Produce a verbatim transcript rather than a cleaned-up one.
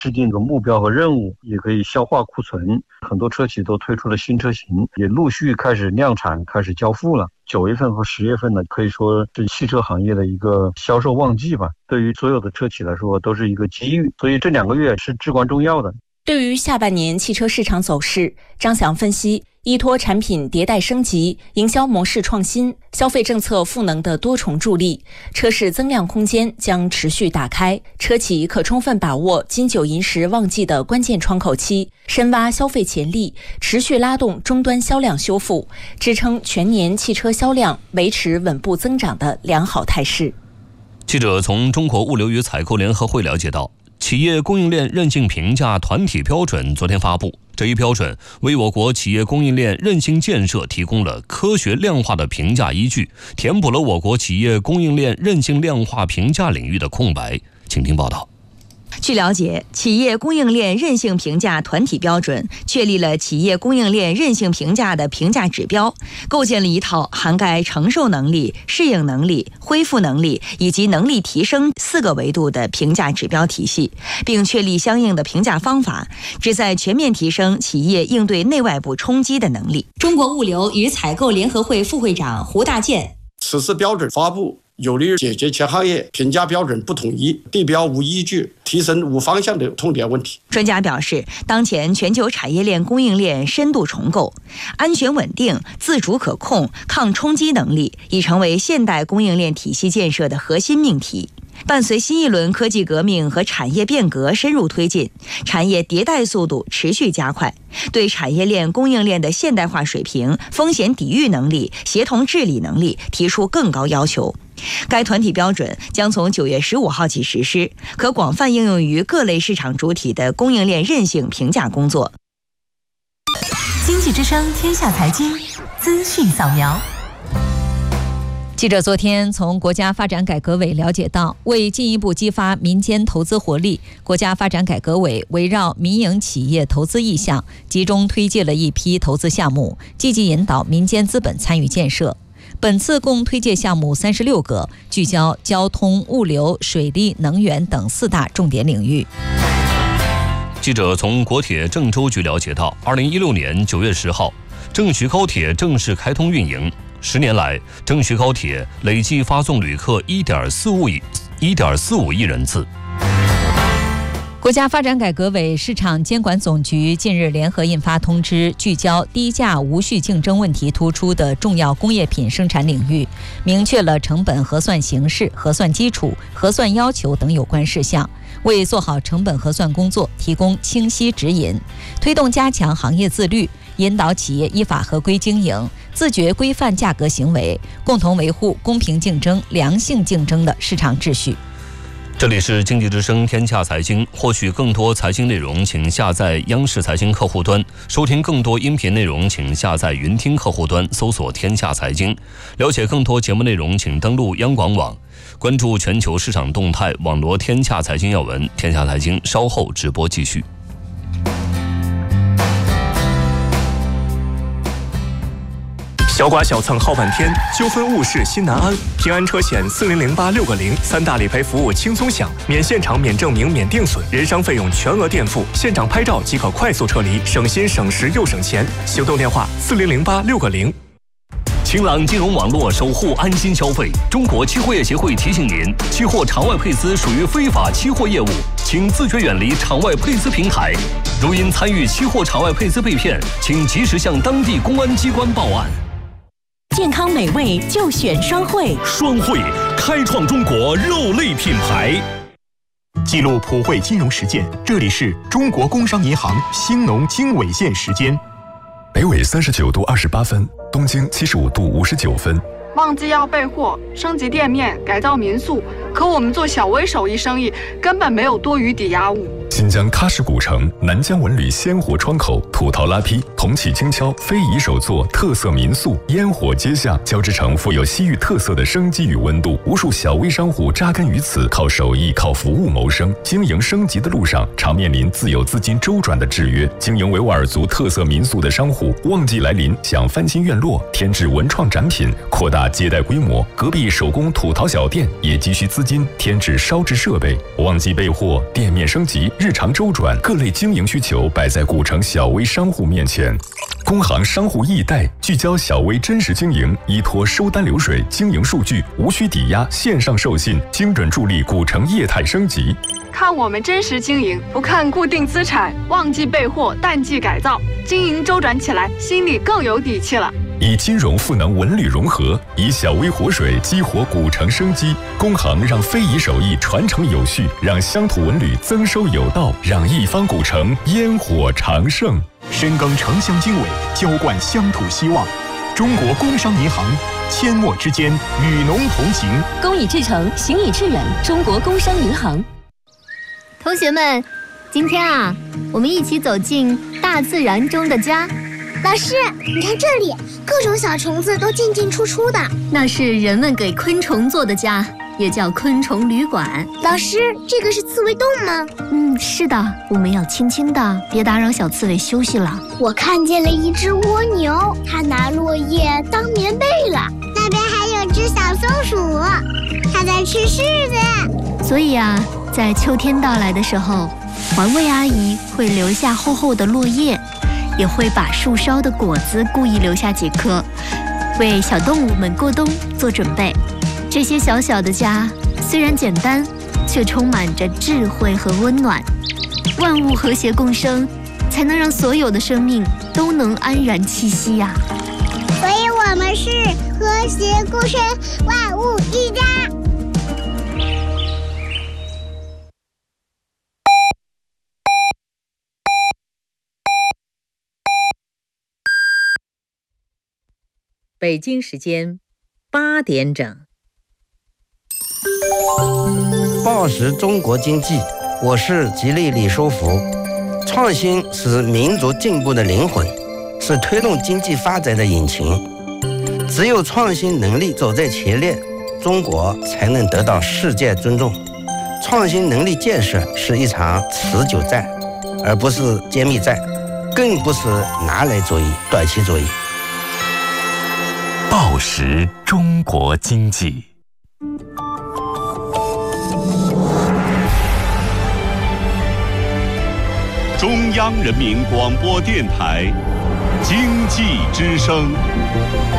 制定个目标和任务，也可以消化库存。很多车企都推出了新车型，也陆续开始量产，开始交付了。九月份和十月份呢，可以说是汽车行业的一个销售旺季吧。对于所有的车企来说，都是一个机遇，所以这两个月是至关重要的。 对于下半年汽车市场走势，张翔分析，依托产品迭代升级、营销模式创新、消费政策赋能的多重助力，车市增量空间将持续打开。车企可充分把握金九银十旺季的关键窗口期，深挖消费潜力，持续拉动终端销量修复，支撑全年汽车销量维持稳步增长的良好态势。 记者从中国物流与采购联合会了解到，企业供应链韧性评价团体标准昨天发布，这一标准为我国企业供应链韧性建设提供了科学量化的评价依据，填补了我国企业供应链韧性量化评价领域的空白。请听报道。 据了解，企业供应链韧性评价团体标准确立了企业供应链韧性评价的评价指标，构建了一套涵盖承受能力、适应能力、恢复能力以及能力提升四个维度的评价指标体系，并确立相应的评价方法，旨在全面提升企业应对内外部冲击的能力。中国物流与采购联合会副会长胡大健， 此次标准发布有利于解决全行业评价标准不统一、地标无依据、提升无方向的痛点问题。 专家表示，当前全球产业链供应链深度重构，安全稳定、自主可控、抗冲击能力已成为现代供应链体系建设的核心命题。伴随新一轮科技革命和产业变革深入推进，产业迭代速度持续加快，对产业链供应链的现代化水平、风险抵御能力、协同治理能力提出更高要求。该团体标准将从九月十五号起实施，可广泛应用于各类市场主体的供应链韧性评价工作。 经济之声天下财经资讯扫描。 记者昨天从国家发展改革委了解到，为进一步激发民间投资活力，国家发展改革委围绕民营企业投资意向，集中推介了一批投资项目，积极引导民间资本参与建设。本次共推介项目三十六个，聚焦交通、物流、水利、能源等四大重点领域。 记者从国铁郑州局了解到，二零一六年九月十号，郑徐高铁正式开通运营。十年来，郑徐高铁累计发送旅客一点四五亿一点四五亿人次。 国家发展改革委市场监管总局近日联合印发通知，聚焦低价无序竞争问题突出的重要工业品生产领域，明确了成本核算形式、核算基础、核算要求等有关事项，为做好成本核算工作提供清晰指引，推动加强行业自律，引导企业依法合规经营，自觉规范价格行为，共同维护公平竞争、良性竞争的市场秩序。 这里是经济之声天下财经，获取更多财经内容请下载央视财经客户端，收听更多音频内容请下载云听客户端搜索天下财经。了解更多节目内容请登录央广网，关注全球市场动态，网罗天下财经要闻。天下财经稍后直播继续。 小剐小蹭耗半天，纠纷误事心难安。平安车险四零零八六个零，三大理赔服务轻松享，免现场、免证明、免定损，人伤费用全额垫付，现场拍照即可快速撤离，省心省时又省钱。行动电话四零零八六个零。 晴朗金融网络守护安心消费。中国期货业协会提醒您，期货场外配资属于非法期货业务，请自觉远离场外配资平台。如因参与期货场外配资被骗，请及时向当地公安机关报案。 健康美味就选双汇， 双汇开创中国肉类品牌。 记录普惠金融实践，这里是中国工商银行兴农经纬线时间。 北纬三十九度二十八分，东经七十五度五十九分。 旺季要备货，升级店面，改造民宿，可我们做小微手艺生意根本没有多余抵押物。 新疆喀什古城、南疆文旅鲜活窗口、土陶拉坯、铜器精敲、非遗手作、特色民宿、烟火街巷，交织成富有西域特色的生机与温度。无数小微商户扎根于此，靠手艺、靠服务谋生。经营升级的路上，常面临自有资金周转的制约。经营维吾尔族特色民宿的商户，旺季来临，想翻新院落、添置文创展品、扩大接待规模，隔壁手工土陶小店也急需资资金添置烧制设备，旺季备货、店面升级、日常周转，各类经营需求摆在古城小微商户面前。工行商户易贷聚焦小微真实经营，依托收单流水、经营数据，无需抵押，线上授信，精准助力古城业态升级。 看我们真实经营，不看固定资产，旺季备货，淡季改造，经营周转起来，心里更有底气了。 以金融赋能文旅融合，以小微活水激活古城生机。工行让非遗手艺传承有序，让乡土文旅增收有道，让一方古城烟火长盛。 深耕城乡经纬，浇灌乡土希望。中国工商银行，阡陌之间与农同行。 工以至诚，行以致远。中国工商银行。 同学们，今天啊，我们一起走进大自然中的家。 老师，你看这里，各种小虫子都进进出出的， 那是人们给昆虫做的家，也叫昆虫旅馆。 老师，这个是刺猬洞吗？ 嗯，是的，我们要轻轻的，别打扰小刺猬休息了。 我看见了一只蜗牛，它拿落叶当棉被了。那边还有只小松鼠，它在吃柿子。 所以啊，在秋天到来的时候，环卫阿姨会留下厚厚的落叶，也会把树梢的果子故意留下几颗，为小动物们过冬做准备。这些小小的家虽然简单，却充满着智慧和温暖。万物和谐共生，才能让所有的生命都能安然栖息呀、啊。 所以我们是和谐共生，万物一家。 北京时间八点整。 报时中国经济，我是吉利李书福。创新是民族进步的灵魂，是推动经济发展的引擎。只有创新能力走在前列，中国才能得到世界尊重。创新能力建设是一场持久战，而不是歼灭战，更不是拿来主义、短期主义。 报时中国经济。 中央人民广播电台经济之声。